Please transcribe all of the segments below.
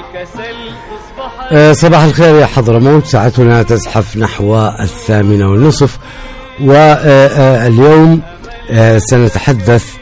صباح الخير يا حضرموت، ساعتنا تزحف نحو 8:30، واليوم سنتحدث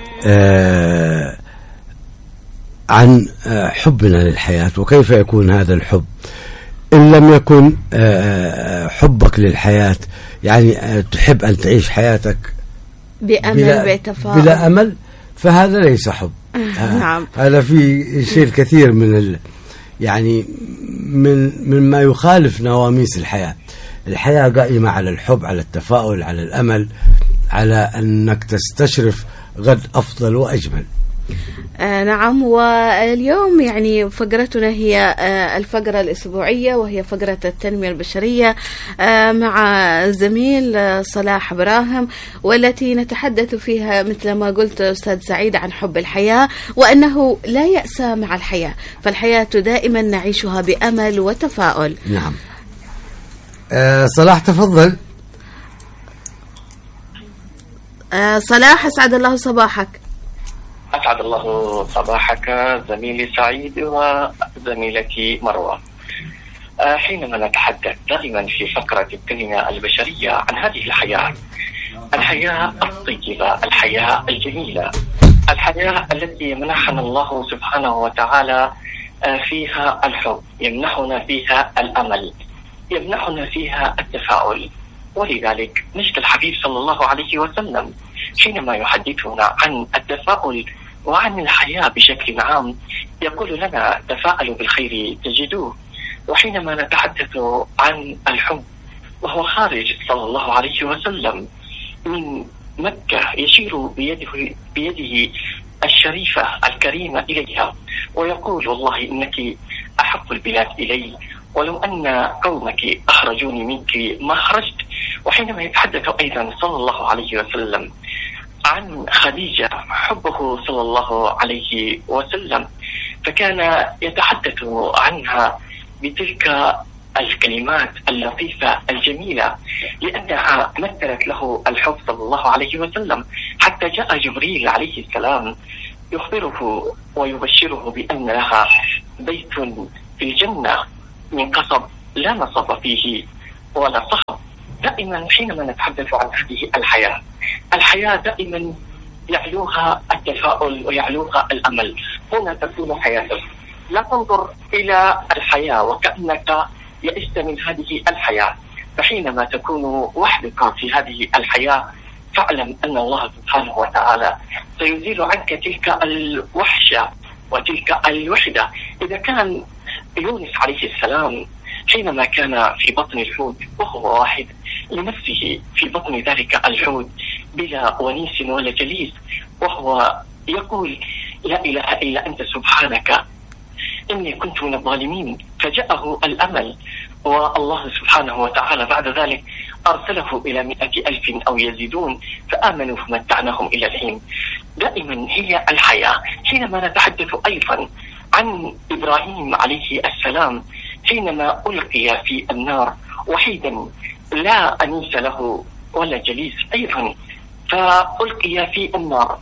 عن حبنا للحياة، وكيف يكون هذا الحب إن لم يكن حبك للحياة، يعني تحب أن تعيش حياتك بأمل بلا أمل، فهذا ليس حب. نعم. هذا في شيء الكثير من يعني مما يخالف نواميس الحياة. الحياة قائمة على الحب، على التفاؤل، على الأمل، على أنك تستشرف غد أفضل وأجمل. نعم. واليوم يعني فقرتنا هي الفقرة الأسبوعية، وهي فقرة التنمية البشرية مع زميل صلاح براهم، والتي نتحدث فيها مثل ما قلت أستاذ سعيد عن حب الحياة، وأنه لا يأسى مع الحياة، فالحياة دائما نعيشها بأمل وتفاؤل. نعم. صلاح تفضل. صلاح، أسعد الله صباحك. أسعد الله صباحك زميلي سعيد وزميلتي مروة. حينما نتحدث دائما في فقرة التنمية البشرية عن هذه الحياة الطيبة، الحياة الجميلة، الحياة التي منحنا الله سبحانه وتعالى فيها الحب، يمنحنا فيها الأمل، يمنحنا فيها التفاؤل. ولذلك نجد الحبيب صلى الله عليه وسلم حينما يحدثنا عن التفاؤل وعن الحياة بشكل عام يقول لنا تفاءلوا بالخير تجدوه. وحينما نتحدث عن الحب وهو خارج صلى الله عليه وسلم من مكة يشير بيده الشريفة الكريمة إليها ويقول والله إنك أحب البلاد إلي، ولو أن قومك أخرجوني منك ما خرجت. وحينما يتحدث أيضا صلى الله عليه وسلم عن خديجة، حبه صلى الله عليه وسلم، فكان يتحدث عنها بتلك الكلمات اللطيفة الجميلة، لأنها مثلت له الحب صلى الله عليه وسلم، حتى جاء جبريل عليه السلام يخبره ويبشره بأن لها بيت في الجنة من قصب لا نصب فيه ولا صخب. دائما حينما نتحدث عن هذه الحياة دائما يعلوها التفاؤل ويعلوها الأمل. هنا تكون حياتك، لا تنظر إلى الحياة وكأنك يئست من هذه الحياة، فحينما تكون وحدك في هذه الحياة فاعلم أن الله سبحانه وتعالى سيزيل عنك تلك الوحشة وتلك الوحدة. إذا كان يونس عليه السلام حينما كان في بطن الحوت وهو واحد لنفسه في بطن ذلك الحوت بلا ونيس ولا جليس، وهو يقول لا إله إلا أنت سبحانك إني كنت من الظالمين، فجاءه الأمل، والله سبحانه وتعالى بعد ذلك أرسله إلى 100,000 أو يزيدون فآمنوا فمتعناهم إلى الحين. دائما هي الحياة. حينما نتحدث أيضا عن إبراهيم عليه السلام حينما ألقي في النار وحيدا لا أنيس له ولا جليس أيضا، فألقي في النار،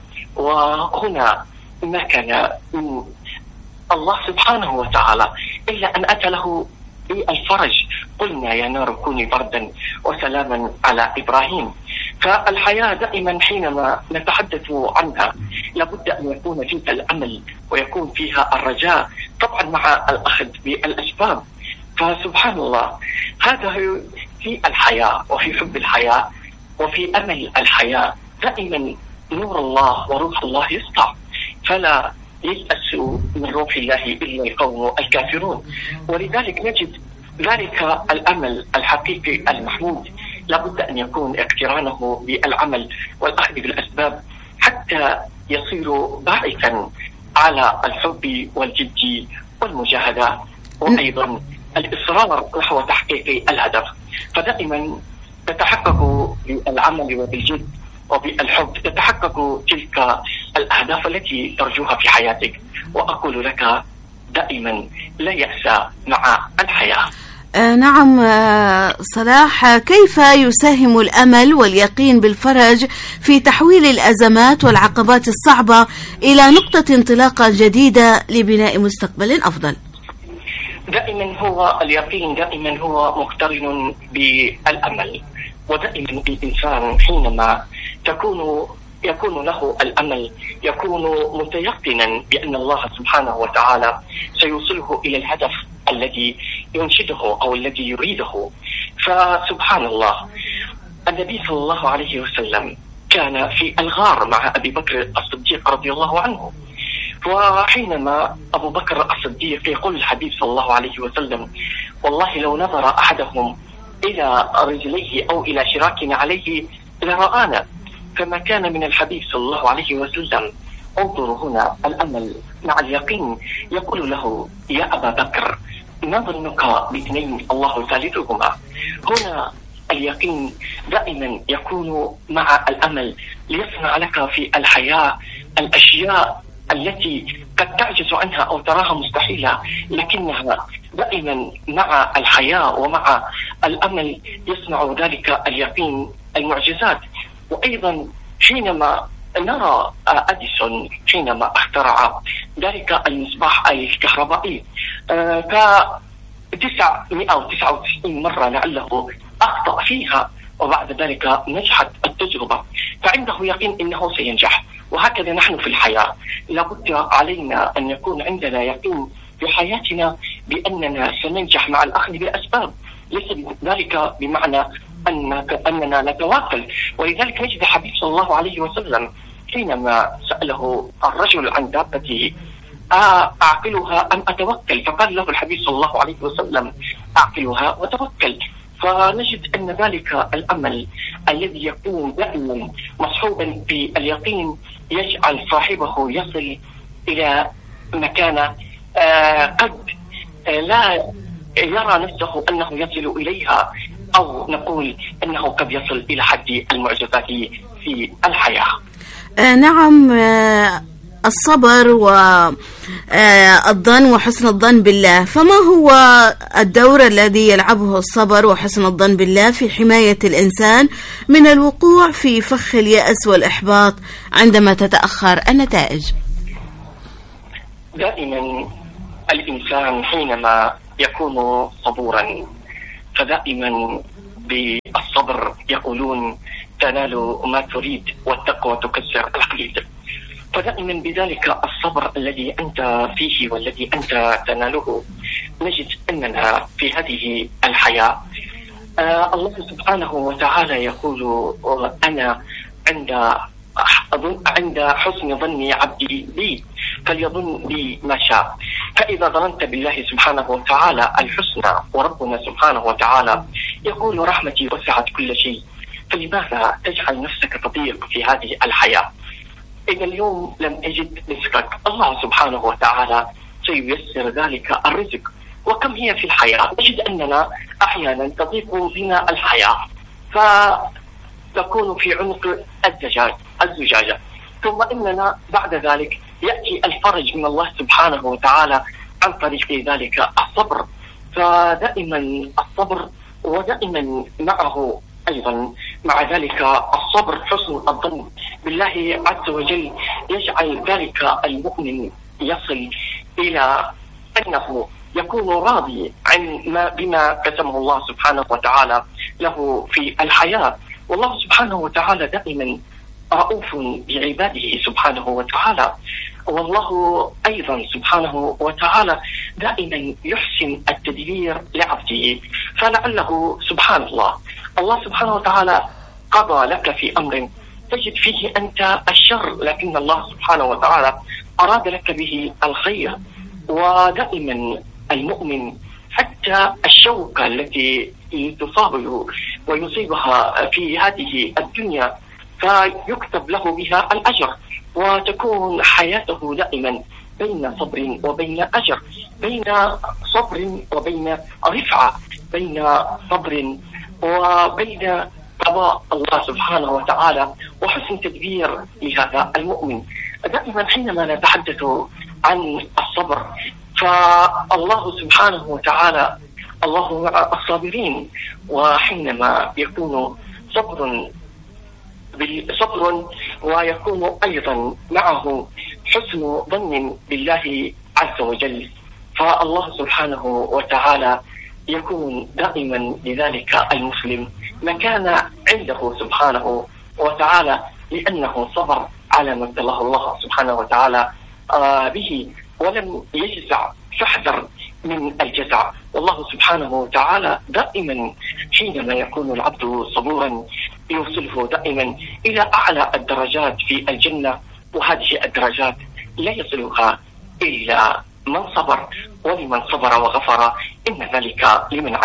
وهنا ما كان من الله سبحانه وتعالى إلا أن أتى له بالفرج. قلنا يا نار كوني بردا وسلاما على إبراهيم. فالحياة دائما حينما نتحدث عنها لابد أن يكون فيها الأمل ويكون فيها الرجاء، طبعا مع الأخذ بالأسباب. فسبحان الله، هذا في الحياة وفي حب الحياة وفي أمل الحياة دائما نور الله وروح الله يسطع، فلا ييأس من روح الله إلا القوم الكافرون. ولذلك نجد ذلك الأمل الحقيقي المحمود لابد أن يكون اقترانه بالعمل والأخذ بالأسباب حتى يصير باعثا على الحب والجد والمجاهدة، وأيضا الإصرار نحو تحقيق الهدف. فدائما تتحقق بالعمل وبالجد وبالحب تتحقق تلك الأهداف التي ترجوها في حياتك. وأقول لك دائما لا يأس مع الحياة. نعم صلاح، كيف يساهم الأمل واليقين بالفرج في تحويل الأزمات والعقبات الصعبة إلى نقطة انطلاقة جديدة لبناء مستقبل أفضل؟ دائما هو اليقين دائما هو مقترن بالأمل، ودائما الإنسان حينما يكون له الأمل يكون متيقنا بأن الله سبحانه وتعالى سيوصله إلى الهدف الذي ينشده أو الذي يريده. فسبحان الله، النبي صلى الله عليه وسلم كان في الغار مع أبي بكر الصديق رضي الله عنه، وحينما أبو بكر الصديق يقول الحبيب صلى الله عليه وسلم: والله لو نظر أحدهم إلى رجليه أو إلى شراك عليه لرآنا. فما كان من الحبيب صلى الله عليه وسلم انظروا هنا الأمل مع اليقين، يقول له: يا أبا بكر ما ظنك باثنين الله ثالثهما. هنا اليقين دائما يكون مع الأمل ليصنع لك في الحياة الأشياء التي قد تعجز عنها أو تراها مستحيلة، لكنها دائما مع الحياة ومع الأمل يصنع ذلك اليقين المعجزات. وأيضا حينما نرى أديسون حينما اخترع ذلك المصباح الكهربائي ك 999 مرة لعله أخطأ فيها، وبعد ذلك نجحت التجربة، فعنده يقين أنه سينجح. وهكذا نحن في الحياة لابد علينا أن يكون عندنا يقين في حياتنا بأننا سننجح مع الأخذ بالأسباب، ليس ذلك بمعنى أننا نتواكل. ولذلك نجد الحبيب صلى الله عليه وسلم حينما سأله الرجل عن دابته: أعقلها أم أتوكل؟ فقال له الحبيب صلى الله عليه وسلم: أعقلها وتوكل. فنجد أن ذلك الأمل الذي يكون دائما مصحوبا باليقين يجعل صاحبه يصل إلى مكانة قد لا يرى نفسه أنه يصل إليها، أو نقول أنه قد يصل إلى حد المعجزات في الحياة. نعم، الصبر والظن وحسن الظن بالله، فما هو الدور الذي يلعبه الصبر وحسن الظن بالله في حماية الإنسان من الوقوع في فخ اليأس والإحباط عندما تتأخر النتائج؟ دائما الإنسان حينما يكون صبورا، فدائما بالصبر يقولون: تنال ما تريد والتقوى تكسر الحديد. فدائما بذلك الصبر الذي أنت فيه والذي أنت تناله نجد أننا في هذه الحياة الله سبحانه وتعالى يقول: أنا عند حسن ظن عبدي بي فليظن بي ما شاء. فإذا ظننت بالله سبحانه وتعالى الحسنى، وربنا سبحانه وتعالى يقول: رحمتي وسعت كل شيء، فلماذا تجعل نفسك تضيق في هذه الحياة؟ إذا اليوم لم تجد رزقك، الله سبحانه وتعالى سييسر ذلك الرزق. وكم هي في الحياة نجد أننا أحيانا تضيق بنا الحياة فتكون في عنق الزجاجة، ثم إننا بعد ذلك يأتي الفرج من الله سبحانه وتعالى عن طريق ذلك الصبر. فدائما الصبر، ودائما معه أيضا مع ذلك الصبر حسن الظن بالله عز وجل، يجعل ذلك المؤمن يصل إلى أنه يكون راضي عن بما قسمه الله سبحانه وتعالى له في الحياة. والله سبحانه وتعالى دائما رؤوف بعباده سبحانه وتعالى، والله أيضا سبحانه وتعالى دائما يحسن التدبير لعبده. فلعله سبحان الله سبحانه وتعالى قضى لك في أمر تجد فيه أنت الشر، لكن الله سبحانه وتعالى أراد لك به الخير. ودائما المؤمن حتى الشوكة التي تصابه ويصيبها في هذه الدنيا فيكتب له بها الأجر، وتكون حياته دائما بين صبر وبين أجر، بين صبر وبين رفعة، بين صبر وبين قضاء الله سبحانه وتعالى وحسن تدبير لهذا المؤمن. دائما حينما نتحدث عن الصبر فالله سبحانه وتعالى الله مع الصابرين، وحينما يكون صبر ويكون أيضا معه حسن ظن بالله عز وجل، فالله سبحانه وتعالى يكون دائما لذلك المسلم مكان عنده سبحانه وتعالى، لأنه صبر على ما ابتلاه الله سبحانه وتعالى به، ولم يجزع فاحذر من الجزع. والله سبحانه وتعالى دائما حينما يكون العبد صبورا يوصله دائما إلى أعلى الدرجات في الجنة، وهذه الدرجات لا يصلها إلا من صبر، ولمن صبر وغفر إن ذلك لمن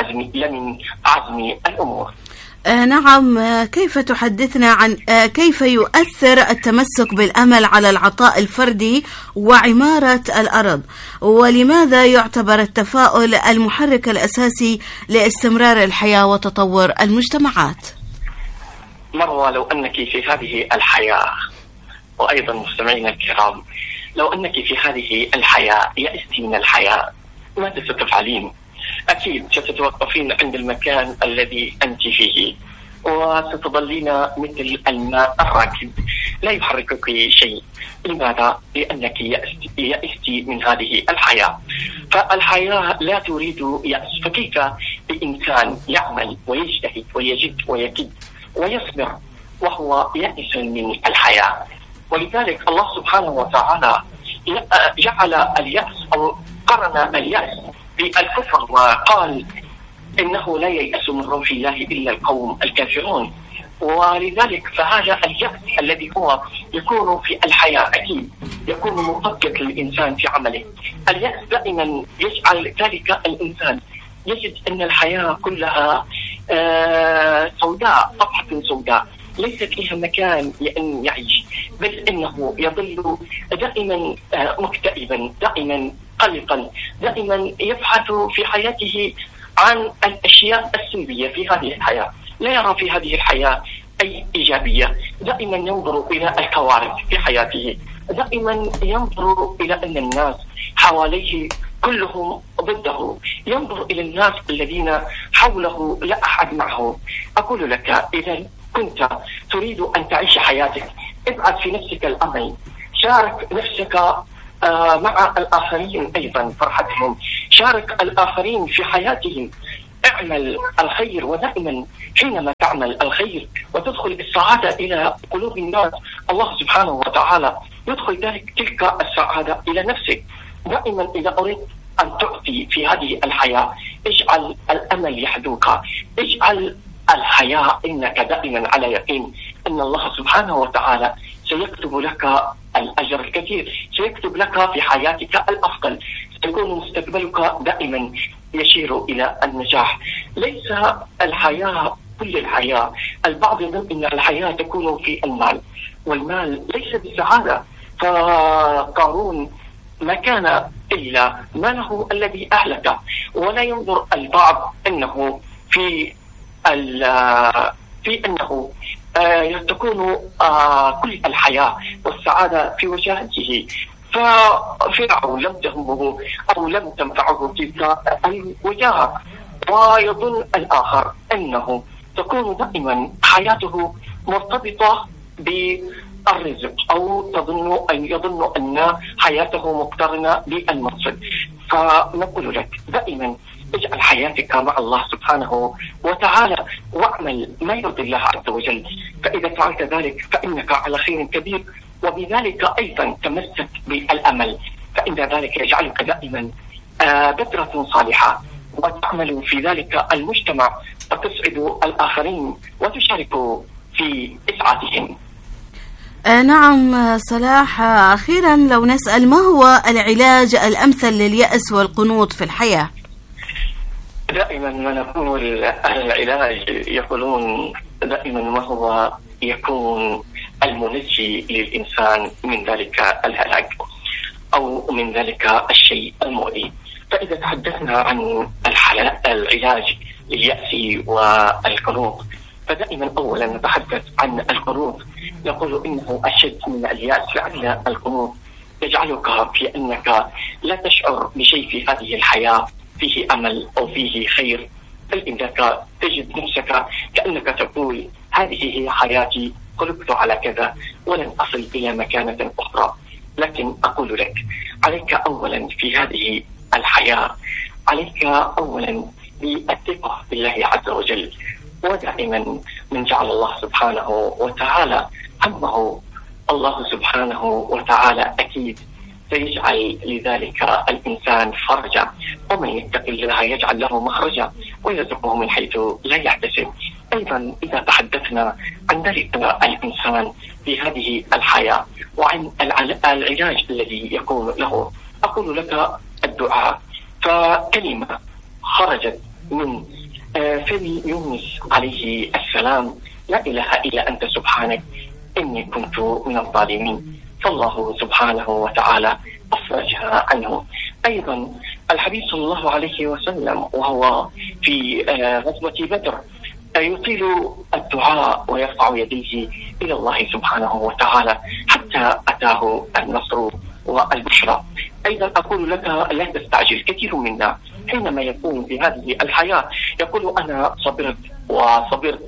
عزم الأمور. نعم، كيف تحدثنا عن كيف يؤثر التمسك بالأمل على العطاء الفردي وعمارة الأرض، ولماذا يعتبر التفاؤل المحرك الأساسي لاستمرار الحياة وتطور المجتمعات؟ مروة، لو أنك في هذه الحياة، وأيضا مستمعينا الكرام، لو أنك في هذه الحياة يأست من الحياة ماذا ستفعلين؟ أكيد ستتوقفين عند المكان الذي أنت فيه، وستظلين مثل الماء الراكد لا يحركك شيء. لماذا؟ لأنك يأست من هذه الحياة. فالحياة لا تريد يأس، فكيف بإنسان يعمل ويجتهد ويجد ويكد ويصبر وهو يأس من الحياة؟ ولذلك الله سبحانه وتعالى جعل اليأس أو قرن اليأس بالكفر، وقال إنه لا ييأس من روح الله إلا القوم الكافرون. ولذلك فهذا اليأس الذي هو يكون في الحياة أكيد يكون مؤقت للإنسان في عمله. اليأس دائما يجعل ذلك الإنسان يجد أن الحياة كلها سوداء، صفحة سوداء ليست لها مكان لأن يعيش، بل إنه يظل دائما مكتئبا، دائما قلقا، دائما يبحث في حياته عن الأشياء السلبية في هذه الحياة، لا يرى في هذه الحياة أي إيجابية، دائما ينظر إلى الكوارث في حياته، دائما ينظر إلى أن الناس حواليه كلهم ضده، ينظر إلى الناس الذين حوله لا أحد معه. أقول لك إذا كنت تريد أن تعيش حياتك ابعث في نفسك الأمل، شارك نفسك مع الآخرين أيضا فرحتهم، شارك الآخرين في حياتهم، اعمل الخير، ودائما حينما تعمل الخير وتدخل السعادة إلى قلوب الناس الله سبحانه وتعالى يدخل تلك السعادة إلى نفسك. دائما إذا أردت أن تعطي في هذه الحياة اجعل الأمل يحدوك، اجعل الحياة إنك دائما على يقين أن الله سبحانه وتعالى سيكتب لك الأجر الكثير، سيكتب لك في حياتك الأفضل، سيكون مستقبلك دائما يشير إلى النجاح. ليس الحياة كل الحياة، البعض يظن أن الحياة تكون في المال، والمال ليس بالسعادة. فقارون ما كان إلا ماله الذي أهلك، ولا ينظر البعض أنه في أنه تكون كل الحياة والسعادة في وجاهته. ففرعون لم تهمه أو لم تنفعه تلك الوجاهة، ويظن الآخر أنه تكون دائما حياته مرتبطة بالرزق، أو يظن أن حياته مقترنة بالمنصب. فنقول لك دائما اجعل حياتك مع الله سبحانه وتعالى، واعمل ما يرضي الله عز وجل، فإذا فعلت ذلك فإنك على خير كبير. وبذلك أيضا تمسك بالأمل، فإن ذلك يجعلك دائما بذرة صالحة، وتعمل في ذلك المجتمع وتسعد الآخرين وتشارك في إسعادهم. نعم صلاح، أخيرا لو نسأل ما هو العلاج الأمثل لليأس والقنوط في الحياة؟ دائما ما نقول العلاج يقولون دائما ما هو يكون المنجي للإنسان من ذلك الهلاك أو من ذلك الشيء المؤذي. فإذا تحدثنا عن العلاج لليأس والقنوط، فدائما أولا نتحدث عن القنوط، نقول إنه أشد من اليأس، لأن القنوط يجعلك في أنك لا تشعر بشيء في هذه الحياة فيه أمل أو فيه خير، بل إنك تجد نفسك كأنك تقول هذه هي حياتي، خلقت على كذا ولن أصل إلى مكانة أخرى. لكن أقول لك عليك أولا في هذه الحياة عليك أولا بالثقة بالله عز وجل، ودائما من جعل الله سبحانه وتعالى همه الله سبحانه وتعالى أكيد سيجعل لذلك الإنسان فرجا، ومن يتق الله يجعل له مخرجا ويرزقه من حيث لا يحتسب. أيضا إذا تحدثنا عن ذلك الإنسان في هذه الحياة وعن العلاج الذي يكون له، أقول لك الدعاء. فكلمة خرجت من فم يونس عليه السلام: لا إله إلا أنت سبحانك إني كنت من الظالمين، فالله سبحانه وتعالى أفرجها عنه. أيضا الحبيب صلى الله عليه وسلم وهو في غزوة بدر يطيل الدعاء ويرفع يديه إلى الله سبحانه وتعالى حتى أتاه النصر والبشرى. أيضا أقول لك لا تستعجل. كثير منا حينما يكون في هذه الحياة يقول أنا صبرت وصبرت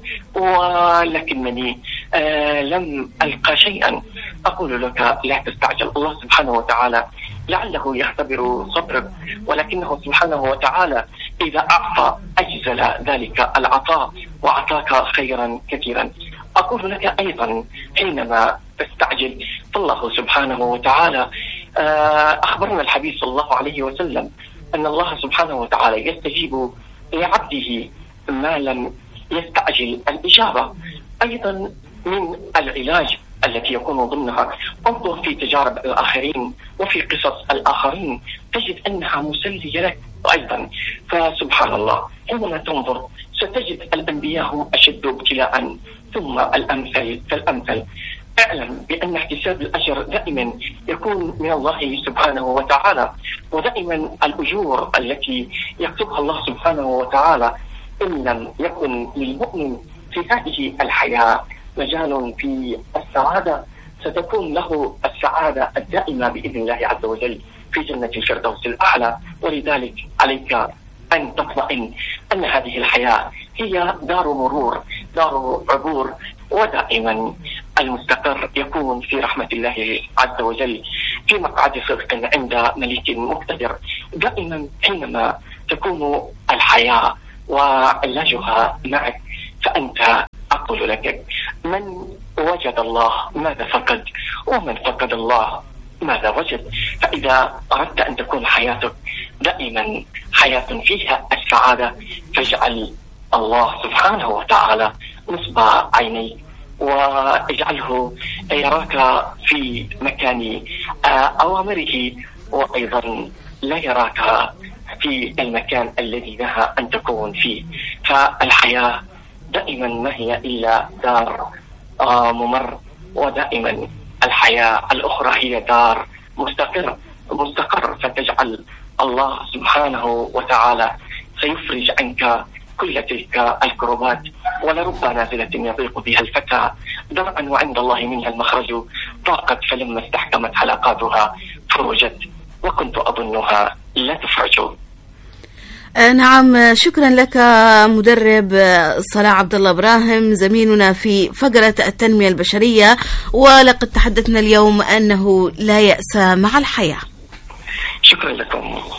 ولكنني لم ألقى شيئا. أقول لك لا تستعجل. الله سبحانه وتعالى لعله يختبر صبرك، ولكنه سبحانه وتعالى إذا أعطى أجزل ذلك العطاء وأعطاك خيرا كثيرا. أقول لك أيضا حينما تستعجل فالله سبحانه وتعالى أخبرنا الحبيب صلى الله عليه وسلم أن الله سبحانه وتعالى يستجيب لعبده ما لم يستعجل الإجابة. أيضا من العلاج التي يكون ضمنها انظر في تجارب الآخرين وفي قصص الآخرين تجد أنها مسلية لك أيضا. فسبحان الله حينما تنظر ستجد الأنبياء هم أشد ابتلاء ثم الأمثل فالأمثل. اعلم بأن احتساب الأجر دائما يكون من الله سبحانه وتعالى، ودائما الأجور التي يكتبها الله سبحانه وتعالى إن لم يكن للمؤمن في هذه الحياة مجال في السعادة ستكون له السعادة الدائمة بإذن الله عز وجل في جنة الفردوس الأعلى. ولذلك عليك أن تطمئن أن هذه الحياة هي دار مرور، دار عبور، ودائما المستقر يكون في رحمة الله عز وجل في مقعد صدق عند مليك مقتدر. دائما حينما تكون الحياة وعلاجها معك فأنت أقول لك من وجد الله ماذا فقد، ومن فقد الله ماذا وجد. فإذا أردت أن تكون حياتك دائما حياة فيها السعادة فاجعل الله سبحانه وتعالى نصب عينيك واجعله يراك في مكان أوامره، وأيضا لا يراك في المكان الذي نهى أن تكون فيه. فالحياة دائما ما هي إلا دار ممر، ودائما الحياة الأخرى هي دار مستقر فتجعل الله سبحانه وتعالى سيفرج عنك كل تلك الكربات. ولرب نازلة يضيق بها الفتى درعا وعند الله منها المخرج، ضاقت فلما استحكمت حلقاتها فرجت وكنت أظنها لا تفرج. نعم، شكرا لك مدرب صلاح عبد الله إبراهيم زميلنا في فقرة التنمية البشرية. ولقد تحدثنا اليوم أنه لا يأس مع الحياة. شكرا لكم.